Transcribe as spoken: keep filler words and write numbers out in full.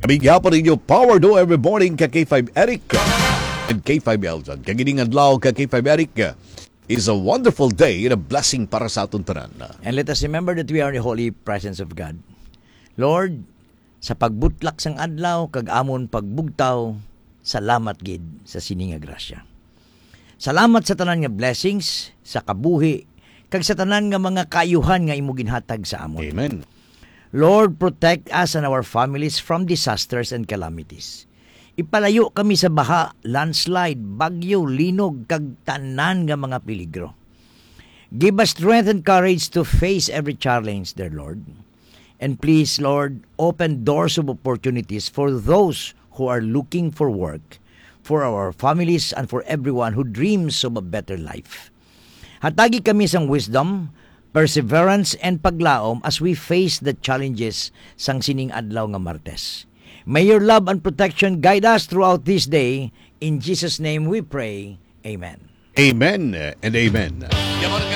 Bigyan ninyo Power Do every morning ka K five Eric and K five Elton. Kagining adlaw ka K five Eric is a wonderful day and a blessing para sa atong tanan. And let us remember that we are in the holy presence of God. Lord, sa pagbutlak sang adlaw kag amon pagbugtaw, salamat gid sa sini nga grasya. Salamat sa tanan nga blessings, sa kabuhi, kag sa tanan nga mga kaayuhan nga imo ginhatag sa amon. Amen. Lord, protect us and our families from disasters and calamities. Ipalayo kami sa baha, landslide, bagyo, linog, kag tanan nga mga peligro. Give us strength and courage to face every challenge, dear Lord. And please, Lord, open doors of opportunities for those who are looking for work, for our families, and for everyone who dreams of a better life. Hatagi kami sang wisdom, perseverance, and paglaom as we face the challenges sang sining adlaw nga Martes. May your love and protection guide us throughout this day. In Jesus' name we pray. Amen. Amen and amen.